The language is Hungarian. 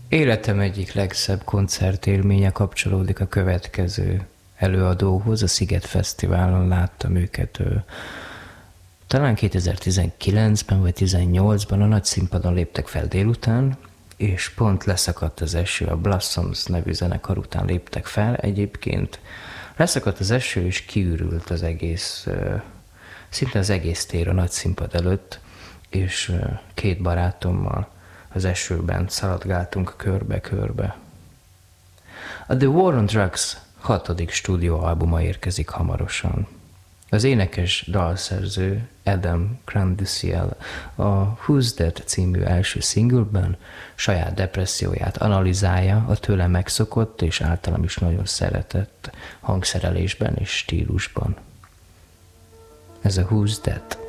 Életem egyik legszebb koncertélménye kapcsolódik a következő előadóhoz. A Sziget Fesztiválon láttam őket talán 2019-ben vagy 2018-ban a nagy színpadon léptek fel délután, és pont leszakadt az eső, a Blossoms nevű zenekar után léptek fel. Egyébként leszakadt az eső, és kiürült az egész, szinte az egész tér a nagy színpad előtt, és két barátommal az esőben szaladgáltunk körbe-körbe. A The War on Drugs 6. stúdióalbuma érkezik hamarosan. Az énekes dalszerző Adam Granduciel a Who's That című első singleben saját depresszióját analizálja a tőle megszokott és általam is nagyon szeretett hangszerelésben és stílusban. Ez a Who's That.